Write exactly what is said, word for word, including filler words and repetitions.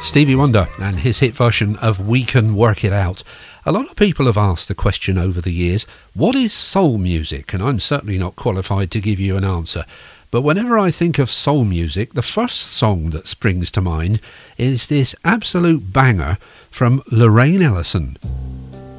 Stevie Wonder and his hit version of We Can Work It Out. A lot of people have asked the question over the years, what is soul music? And I'm certainly not qualified to give you an answer. But whenever I think of soul music, the first song that springs to mind is this absolute banger from Lorraine Ellison.